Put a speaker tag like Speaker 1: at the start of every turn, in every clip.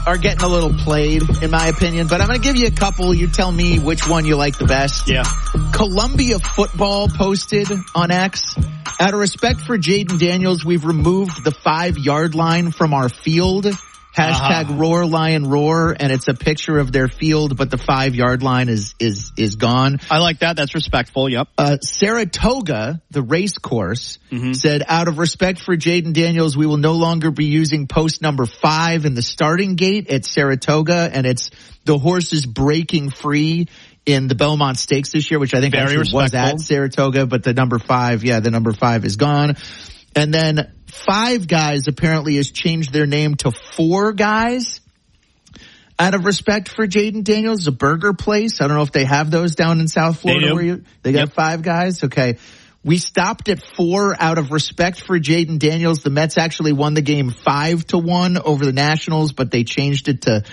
Speaker 1: are getting a little played, in my opinion, but I'm going to give you a couple. You tell me which one you like the best.
Speaker 2: Yeah.
Speaker 1: Columbia football posted on X, out of respect for Jaden Daniels, we've removed the 5-yard line from our field. Hashtag Roar Lion Roar, and it's a picture of their field, but the 5-yard line is gone.
Speaker 2: I like that. That's respectful. Yep.
Speaker 1: Saratoga, the race course, said, out of respect for Jaden Daniels, we will no longer be using post number 5 in the starting gate at Saratoga, and it's the horses breaking free in the Belmont Stakes this year, which I think
Speaker 2: Very
Speaker 1: actually was at Saratoga, but the number 5 is gone. And then Five Guys apparently has changed their name to Four Guys out of respect for Jaden Daniels, a burger place. I don't know if they have those down in South Florida. They got Five Guys? Okay. We stopped at 4 out of respect for Jaden Daniels. The Mets actually won the game 5-1 over the Nationals, but they changed it to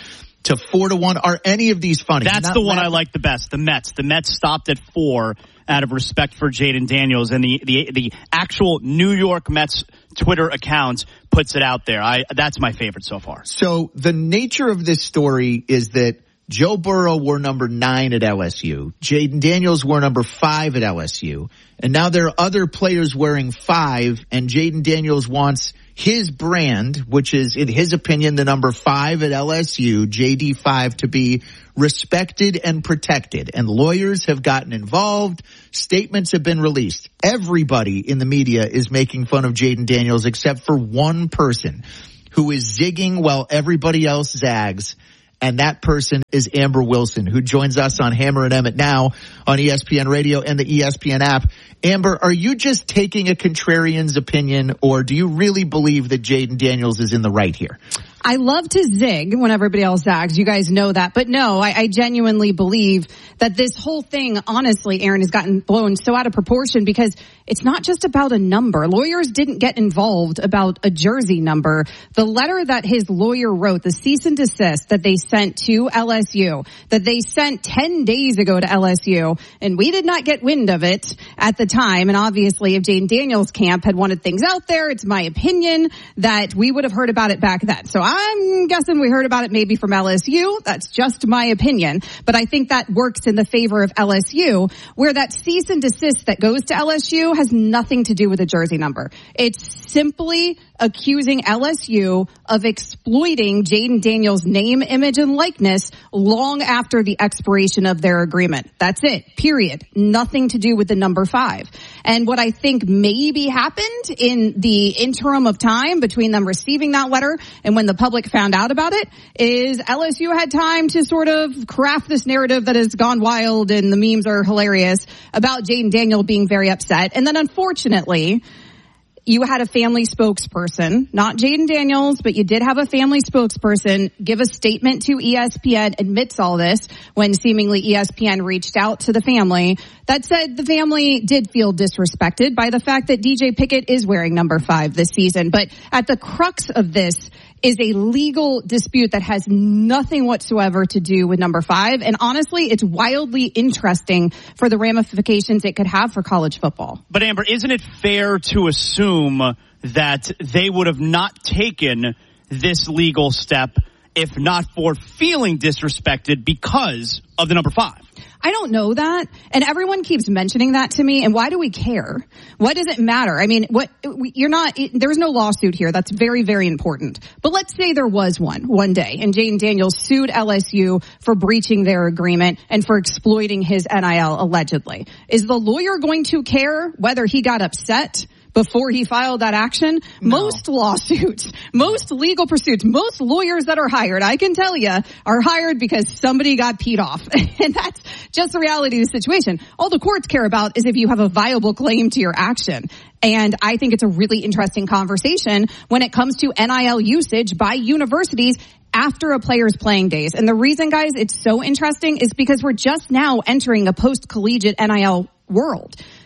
Speaker 1: 4-1. Are any of these funny?
Speaker 2: That's the one I like the best. The Mets. The Mets stopped at 4 out of respect for Jaden Daniels, and the actual New York Mets Twitter account puts it out there. That's my favorite so far.
Speaker 1: So the nature of this story is that Joe Burrow wore number 9 at LSU. Jaden Daniels wore number 5 at LSU. And now there are other players wearing 5, and Jaden Daniels wants his brand, which is, in his opinion, the number 5 at LSU, JD5, to be respected and protected. And lawyers have gotten involved. Statements have been released. Everybody in the media is making fun of Jaden Daniels except for one person who is zigging while everybody else zags. And that person is Amber Wilson, who joins us on Hammer and Emmett now on ESPN Radio and the ESPN app. Amber, are you just taking a contrarian's opinion, or do you really believe that Jaden Daniels is in the right here?
Speaker 3: I love to zig when everybody else zags. You guys know that. But no, I genuinely believe that this whole thing, honestly, Aaron, has gotten blown so out of proportion because it's not just about a number. Lawyers didn't get involved about a jersey number. The letter that his lawyer wrote, the cease and desist that they sent to LSU, that they sent 10 days ago to LSU, and we did not get wind of it at the time. And obviously, if Jaden Daniels' camp had wanted things out there, it's my opinion that we would have heard about it back then. So I'm guessing we heard about it maybe from LSU. That's just my opinion. But I think that works in the favor of LSU, where that cease and desist that goes to LSU has nothing to do with a jersey number. It's simply accusing LSU of exploiting Jaden Daniels' name, image, and likeness long after the expiration of their agreement. That's it. Period. Nothing to do with the number 5. And what I think maybe happened in the interim of time between them receiving that letter and when the public found out about it is LSU had time to sort of craft this narrative that has gone wild, and the memes are hilarious, about Jaden Daniels being very upset. And then unfortunately, you had a family spokesperson, not Jaden Daniels, but you did have a family spokesperson give a statement to ESPN, admits all this, when seemingly ESPN reached out to the family, that said the family did feel disrespected by the fact that DJ Pickett is wearing number 5 this season. But at the crux of this is a legal dispute that has nothing whatsoever to do with number 5. And honestly, it's wildly interesting for the ramifications it could have for college football.
Speaker 2: But Amber, isn't it fair to assume that they would have not taken this legal step if not for feeling disrespected because of the number 5?
Speaker 3: I don't know that. And everyone keeps mentioning that to me. And why do we care? What does it matter? I mean, there's no lawsuit here. That's very, very important. But let's say there was one day, and Jaden Daniels sued LSU for breaching their agreement and for exploiting his NIL allegedly. Is the lawyer going to care whether he got upset before he filed that action? No. Most lawsuits, most legal pursuits, most lawyers that are hired, I can tell you, are hired because somebody got peed off. And that's just the reality of the situation. All the courts care about is if you have a viable claim to your action. And I think it's a really interesting conversation when it comes to NIL usage by universities after a player's playing days. And the reason, guys, it's so interesting is because we're just now entering a post-collegiate NIL world.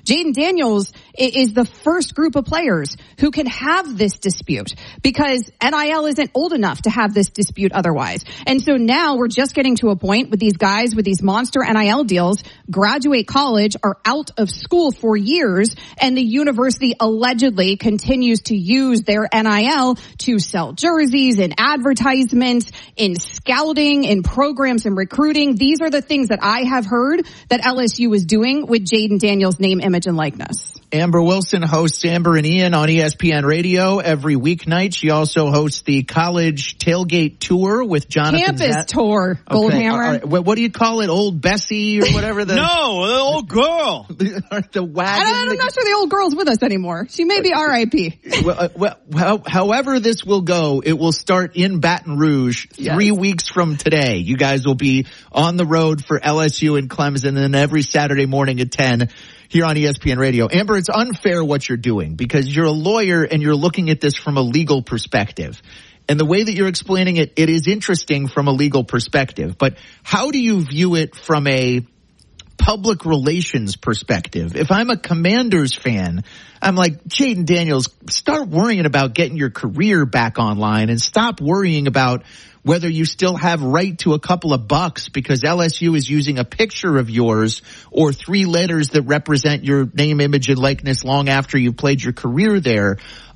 Speaker 3: Jayden Daniels is the first group of players who can have this dispute because NIL isn't old enough to have this dispute otherwise. And so now we're just getting to a point with these guys with these monster NIL deals, graduate college, are out of school for years, and the university allegedly continues to use their NIL to sell jerseys and advertisements, in scouting, in programs and recruiting. These are the things that I have heard that LSU is doing with Jayden Daniels' name, image, and likeness.
Speaker 1: Amber Wilson hosts Amber and Ian on ESPN Radio every weeknight. She also hosts the College Tailgate Tour with Jonathan
Speaker 3: Campus Tour, Goldhammer.
Speaker 1: Okay. What do you call it? Old Bessie or whatever?
Speaker 2: No, the old girl.
Speaker 1: The wagon.
Speaker 3: I'm not sure the old girl's with us anymore. She may be RIP.
Speaker 1: However this will go, it will start in Baton Rouge 3 weeks from today. You guys will be on the road for LSU and Clemson, and then every Saturday morning at 10 here on ESPN Radio. Amber, it's unfair what you're doing because you're a lawyer and you're looking at this from a legal perspective. And the way that you're explaining it, it is interesting from a legal perspective. But how do you view it from a public relations perspective? If I'm a Commanders fan, I'm like, Jayden Daniels, start worrying about getting your career back online and stop worrying about whether you still have right to a couple of bucks because LSU is using a picture of yours or 3 letters that represent your name, image, and likeness long after you played your career there.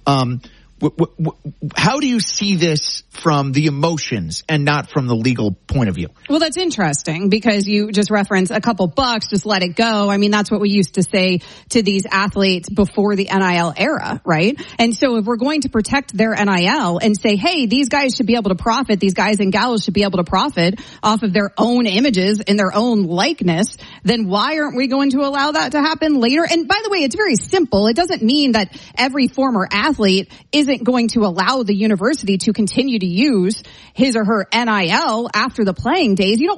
Speaker 1: How do you see this from the emotions and not from the legal point of view?
Speaker 3: Well, that's interesting because you just referenced a couple bucks, just let it go. I mean, that's what we used to say to these athletes before the NIL era, right? And so if we're going to protect their NIL and say, hey, these guys should be able to profit, these guys and gals should be able to profit off of their own images and their own likeness, then why aren't we going to allow that to happen later? And by the way, it's very simple. It doesn't mean that every former athlete isn't going to allow the university to continue to use his or her NIL after the playing days. You don't